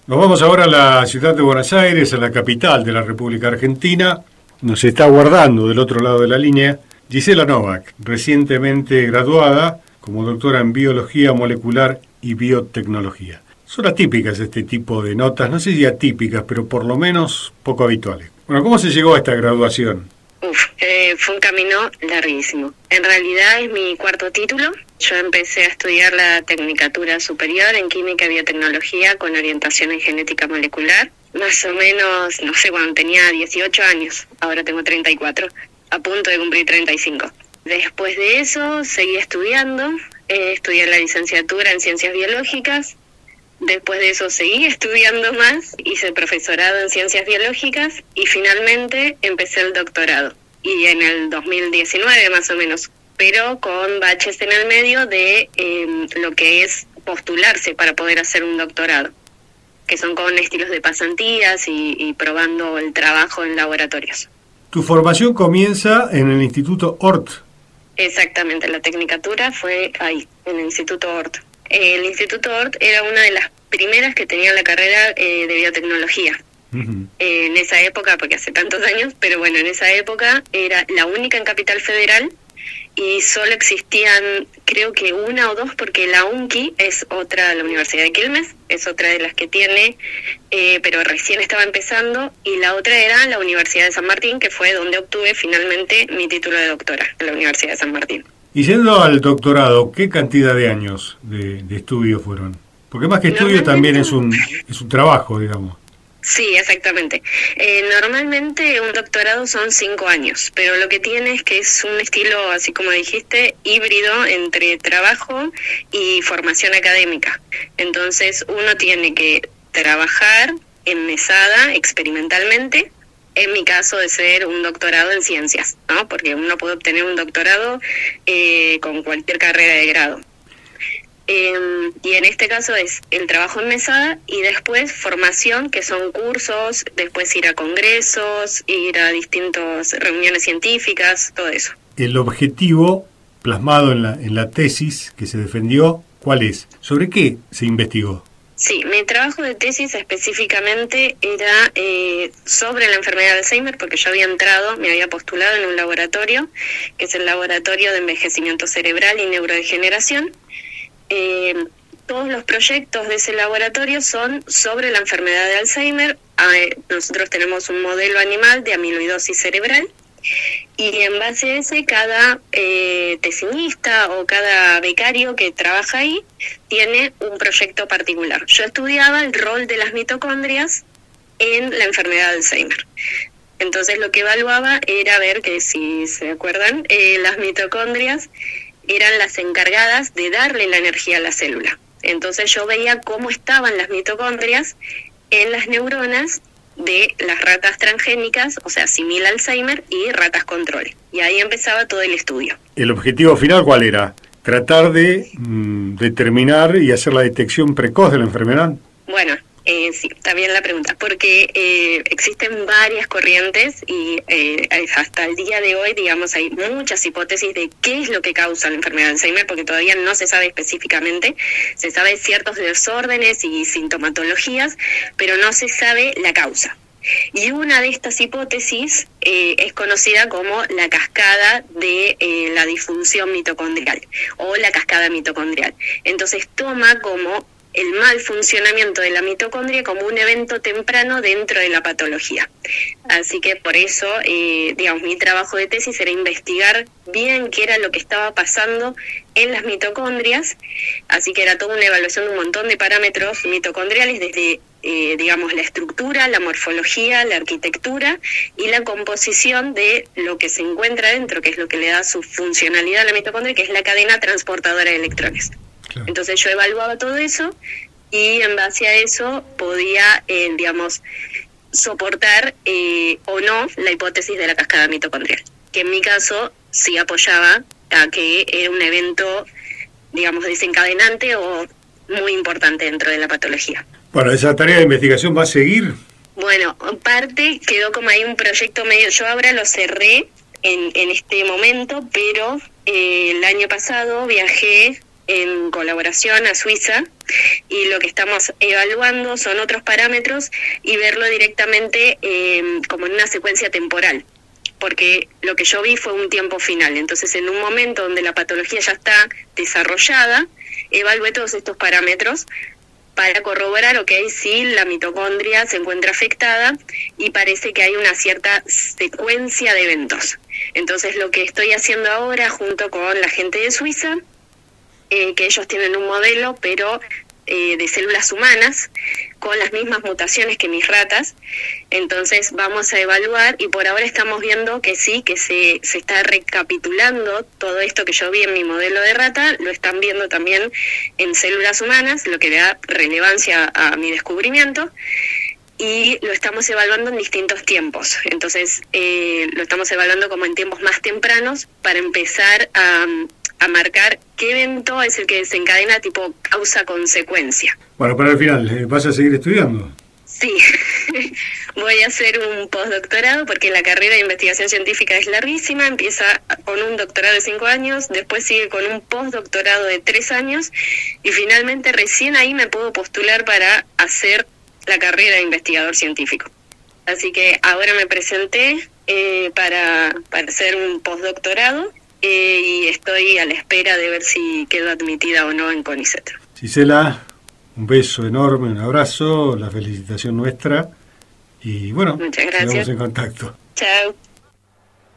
Nos vamos ahora a la ciudad de Buenos Aires, a la capital de la República Argentina. Nos está aguardando del otro lado de la línea Gisela Novak, recientemente graduada como doctora en Biología Molecular y Biotecnología. Son atípicas este tipo de notas, no sé si atípicas, pero por lo menos poco habituales. Bueno, ¿cómo se llegó a esta graduación? Fue un camino larguísimo. En realidad es mi cuarto título. Yo empecé a estudiar la Tecnicatura Superior en Química y Biotecnología con orientación en Genética Molecular. Más o menos, no sé, cuando tenía 18 años. Ahora tengo 34, a punto de cumplir 35. Después de eso seguí estudiando. Estudié la licenciatura en Ciencias Biológicas. Después de eso seguí estudiando más, hice profesorado en Ciencias Biológicas y finalmente empecé el doctorado. Y en el 2019 más o menos, pero con baches en el medio de lo que es postularse para poder hacer un doctorado, que son con estilos de pasantías y probando el trabajo en laboratorios. Tu formación comienza en el Instituto Ort. Exactamente, la tecnicatura fue ahí, en el Instituto Ort. El Instituto Ort era una de las primeras que tenía la carrera de biotecnología. Uh-huh. En esa época, porque hace tantos años, pero bueno, en esa época era la única en Capital Federal y solo existían, creo que una o dos, porque la UNCI es otra, la Universidad de Quilmes, es otra de las que tiene, pero recién estaba empezando, y la otra era la Universidad de San Martín, que fue donde obtuve finalmente mi título de doctora, en la Universidad de San Martín. Y yendo al doctorado, ¿qué cantidad de años de estudio fueron? Porque más que estudio también es un trabajo, digamos. Sí, exactamente. Normalmente un doctorado son 5 años, pero lo que tiene es que es un estilo, así como dijiste, híbrido entre trabajo y formación académica. Entonces uno tiene que trabajar en mesada experimentalmente. En mi caso de ser un doctorado en ciencias, ¿no? Porque uno puede obtener un doctorado con cualquier carrera de grado. Y en este caso es el trabajo en mesada y después formación, que son cursos, después ir a congresos, ir a distintas reuniones científicas, todo eso. El objetivo plasmado en la tesis que se defendió, ¿cuál es? ¿Sobre qué se investigó? Sí, mi trabajo de tesis específicamente era sobre la enfermedad de Alzheimer, porque yo me había postulado en un laboratorio, que es el Laboratorio de Envejecimiento Cerebral y Neurodegeneración. Todos los proyectos de ese laboratorio son sobre la enfermedad de Alzheimer. Nosotros tenemos un modelo animal de amiloidosis cerebral. Y en base a ese, cada tesinista o cada becario que trabaja ahí tiene un proyecto particular. Yo estudiaba el rol de las mitocondrias en la enfermedad de Alzheimer. Entonces lo que evaluaba era ver que, si se acuerdan, las mitocondrias eran las encargadas de darle la energía a la célula. Entonces yo veía cómo estaban las mitocondrias en las neuronas de las ratas transgénicas, o sea, simil Alzheimer, y ratas control. Y ahí empezaba todo el estudio. ¿El objetivo final cuál era? ¿Tratar de determinar y hacer la detección precoz de la enfermedad? Bueno, sí, está bien la pregunta, porque existen varias corrientes y hasta el día de hoy, digamos, hay muchas hipótesis de qué es lo que causa la enfermedad de Alzheimer, porque todavía no se sabe específicamente. Se sabe ciertos desórdenes y sintomatologías, pero no se sabe la causa. Y una de estas hipótesis es conocida como la cascada de la disfunción mitocondrial o la cascada mitocondrial. Entonces toma como el mal funcionamiento de la mitocondria como un evento temprano dentro de la patología. Así que por eso, digamos, mi trabajo de tesis era investigar bien qué era lo que estaba pasando en las mitocondrias. Así que era toda una evaluación de un montón de parámetros mitocondriales, desde digamos, la estructura, la morfología, la arquitectura y la composición de lo que se encuentra dentro, que es lo que le da su funcionalidad a la mitocondria, que es la cadena transportadora de electrones. Claro. Entonces yo evaluaba todo eso y en base a eso podía, digamos, soportar o no la hipótesis de la cascada mitocondrial, que en mi caso sí apoyaba a que era un evento, digamos, desencadenante o muy importante dentro de la patología. Bueno, ¿esa tarea de investigación va a seguir? Bueno, parte quedó como ahí un proyecto medio, yo ahora lo cerré en este momento, pero el año pasado viajé en colaboración a Suiza, y lo que estamos evaluando son otros parámetros y verlo directamente como en una secuencia temporal, porque lo que yo vi fue un tiempo final. Entonces, en un momento donde la patología ya está desarrollada, evalué todos estos parámetros para corroborar, si la mitocondria se encuentra afectada y parece que hay una cierta secuencia de eventos. Entonces, lo que estoy haciendo ahora junto con la gente de Suiza, que ellos tienen un modelo, pero de células humanas, con las mismas mutaciones que mis ratas. Entonces vamos a evaluar, y por ahora estamos viendo que sí, que se está recapitulando todo esto que yo vi en mi modelo de rata, lo están viendo también en células humanas, lo que le da relevancia a mi descubrimiento, y lo estamos evaluando en distintos tiempos. Entonces lo estamos evaluando como en tiempos más tempranos para empezar a marcar qué evento es el que desencadena tipo causa-consecuencia. Bueno, para el final, ¿vas a seguir estudiando? Sí, voy a hacer un postdoctorado porque la carrera de investigación científica es larguísima, empieza con un doctorado de 5 años, después sigue con un postdoctorado de 3 años y finalmente recién ahí me puedo postular para hacer la carrera de investigador científico. Así que ahora me presenté para hacer un postdoctorado. Y estoy a la espera de ver si quedo admitida o no en CONICET. Gisela, un beso enorme, un abrazo, la felicitación nuestra y bueno, muchas gracias. Quedamos en contacto. Chao.